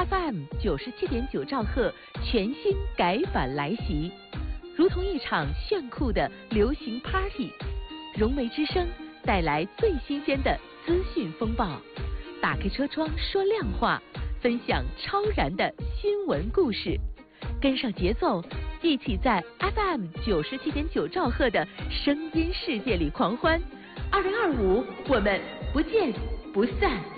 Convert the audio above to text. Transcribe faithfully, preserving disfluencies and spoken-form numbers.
F M 九十七点九兆赫全新改版来袭，如同一场炫酷的流行 Party。融媒之声带来最新鲜的资讯风暴，打开车窗说亮话，分享超燃的新闻故事，跟上节奏，一起在 F M 九十七点九兆赫的声音世界里狂欢。二零二五，我们不见不散。